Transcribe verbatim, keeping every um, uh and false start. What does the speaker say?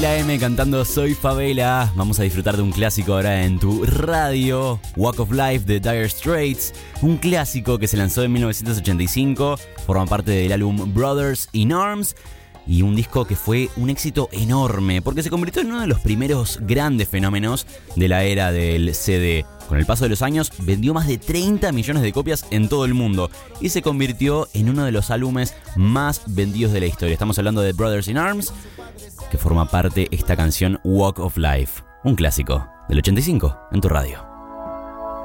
La M cantando Soy Favela. Vamos a disfrutar de un clásico ahora en tu radio. Walk of Life de Dire Straits. Un clásico que se lanzó en mil novecientos ochenta y cinco. Forma parte del álbum Brothers in Arms. Y un disco que fue un éxito enorme porque se convirtió en uno de los primeros grandes fenómenos de la era del C D. Con el paso de los años vendió más de treinta millones de copias en todo el mundo y se convirtió en uno de los álbumes más vendidos de la historia. Estamos hablando de Brothers in Arms, que forma parte esta canción Walk of Life, un clásico del ochenta y cinco en tu radio.